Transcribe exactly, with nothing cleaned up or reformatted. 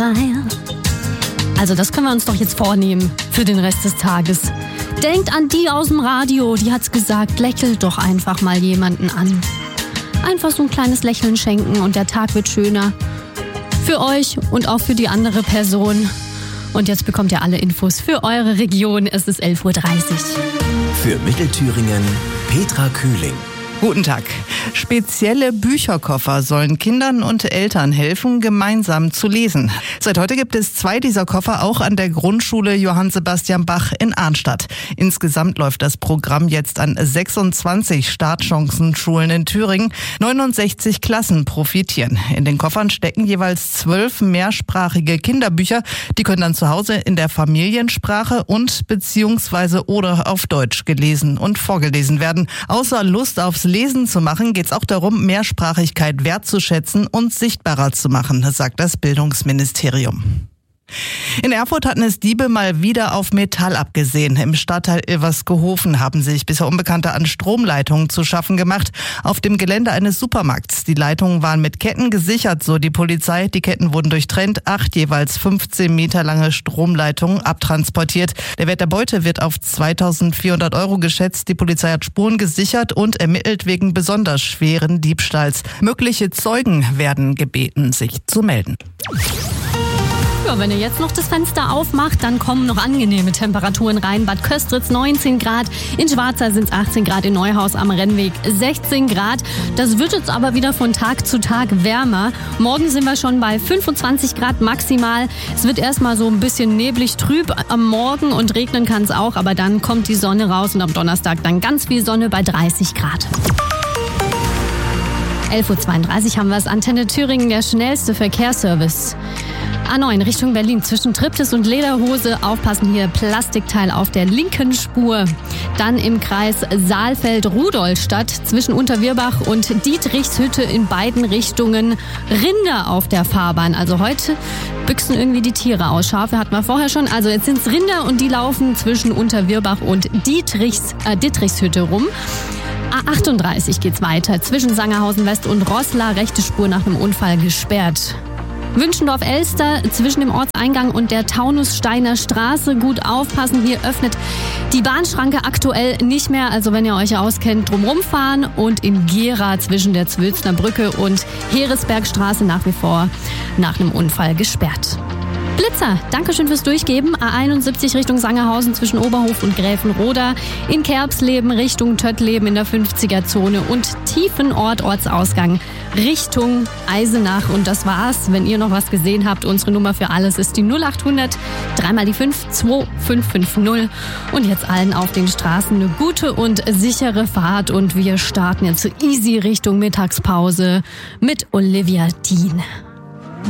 Also das können wir uns doch jetzt vornehmen für den Rest des Tages. Denkt an die aus dem Radio, die hat's gesagt, lächelt doch einfach mal jemanden an. Einfach so ein kleines Lächeln schenken und der Tag wird schöner. Für euch und auch für die andere Person. Und jetzt bekommt ihr alle Infos für eure Region. Es ist elf Uhr dreißig. Für Mittelthüringen Petra Kühling. Guten Tag. Spezielle Bücherkoffer sollen Kindern und Eltern helfen, gemeinsam zu lesen. Seit heute gibt es zwei dieser Koffer auch an der Grundschule Johann Sebastian Bach in Arnstadt. Insgesamt läuft das Programm jetzt an sechsundzwanzig Startchancenschulen in Thüringen. neunundsechzig Klassen profitieren. In den Koffern stecken jeweils zwölf mehrsprachige Kinderbücher. Die können dann zu Hause in der Familiensprache und beziehungsweise oder auf Deutsch gelesen und vorgelesen werden. Außer Lust aufs Lesen zu machen, geht es auch darum, Mehrsprachigkeit wertzuschätzen und sichtbarer zu machen, sagt das Bildungsministerium. In Erfurt hatten es Diebe mal wieder auf Metall abgesehen. Im Stadtteil Ilversgehofen haben sich bisher Unbekannte an Stromleitungen zu schaffen gemacht. Auf dem Gelände eines Supermarkts. Die Leitungen waren mit Ketten gesichert, so die Polizei. Die Ketten wurden durchtrennt. Acht jeweils fünfzehn Meter lange Stromleitungen abtransportiert. Der Wert der Beute wird auf zweitausendvierhundert Euro geschätzt. Die Polizei hat Spuren gesichert und ermittelt wegen besonders schweren Diebstahls. Mögliche Zeugen werden gebeten, sich zu melden. Ja, wenn ihr jetzt noch das Fenster aufmacht, dann kommen noch angenehme Temperaturen rein. Bad Köstritz neunzehn Grad, in Schwarza sind es achtzehn Grad, in Neuhaus am Rennweg sechzehn Grad. Das wird jetzt aber wieder von Tag zu Tag wärmer. Morgen sind wir schon bei fünfundzwanzig Grad maximal. Es wird erstmal so ein bisschen neblig trüb am Morgen und regnen kann es auch, aber dann kommt die Sonne raus und am Donnerstag dann ganz viel Sonne bei dreißig Grad. elf Uhr zweiunddreißig haben wir es. Antenne Thüringen, der schnellste Verkehrsservice. A neun Richtung Berlin zwischen Triptis und Lederhose. Aufpassen hier, Plastikteil auf der linken Spur. Dann im Kreis Saalfeld-Rudolstadt zwischen Unterwirbach und Dietrichshütte in beiden Richtungen Rinder auf der Fahrbahn. Also heute büchsen irgendwie die Tiere aus. Schafe hatten wir vorher schon. Also jetzt sind es Rinder und die laufen zwischen Unterwirbach und Dietrichs, äh, Dietrichshütte rum. A achtunddreißig geht's weiter. Zwischen Sangerhausen West und Roßla, rechte Spur nach einem Unfall gesperrt. Wünschendorf-Elster zwischen dem Ortseingang und der Taunussteiner Straße. Gut aufpassen, hier öffnet die Bahnschranke aktuell nicht mehr. Also wenn ihr euch auskennt, drumherum fahren. Und in Gera zwischen der Zwölfner Brücke und Heresbergstraße nach wie vor nach einem Unfall gesperrt. Blitzer, Dankeschön fürs Durchgeben. A einundsiebzig Richtung Sangerhausen zwischen Oberhof und Gräfenroda. In Kerbsleben Richtung Töttleben in der fünfziger-Zone und Tiefenort Ortsausgang Richtung Eisenach. Und das war's. Wenn ihr noch was gesehen habt, unsere Nummer für alles ist die null achthundert, dreimal die fünf, zwei fünf fünf null. Und jetzt allen auf den Straßen eine gute und sichere Fahrt. Und wir starten jetzt easy Richtung Mittagspause mit Olivia Dean.